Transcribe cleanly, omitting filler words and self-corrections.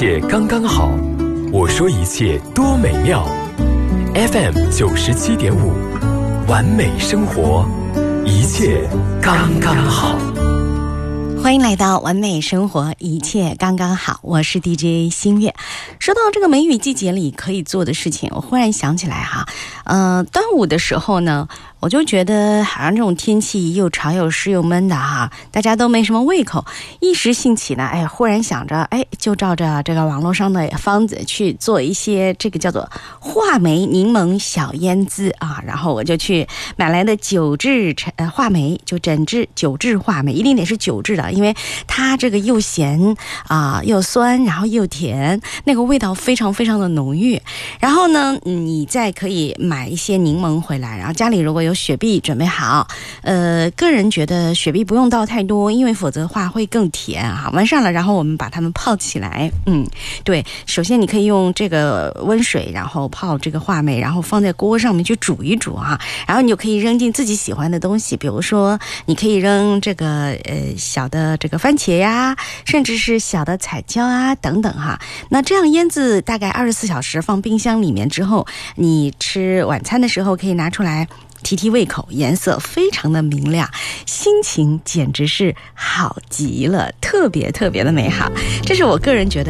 也刚刚好，我说一切多美妙。FM 97.5，完美生活，一切刚刚好。 欢迎来到完美生活，一切刚刚好，我是 DJ 新月。说到这个梅雨季节里可以做的事情，我忽然想起来哈，端午的时候呢，我就觉得好像这种天气又潮又湿又闷的哈，大家都没什么胃口，一时兴起呢，忽然想着，就照着这个网络上的方子去做一些这个叫做话梅柠檬小腌渍啊，然后我就去买来的酒制话梅，就整支酒制话梅，一定得是酒制的，因为它这个又咸又酸，然后又甜，那个味道非常非常的浓郁。然后呢，你再可以买一些柠檬回来，然后家里如果有雪碧准备好，个人觉得雪碧不用倒太多，因为否则的话会更甜啊。完善了，然后我们把它们泡起来。对，首先你可以用这个温水，然后泡这个话梅，然后放在锅上面去煮一煮啊，然后你就可以扔进自己喜欢的东西，比如说你可以扔这个小的这个番茄呀，甚至是小的彩椒啊等等哈。那这样腌制大概24小时放冰箱里面之后，你吃晚餐的时候可以拿出来提提胃口，颜色非常的明亮，心情简直是好极了，特别特别的美好。这是我个人觉得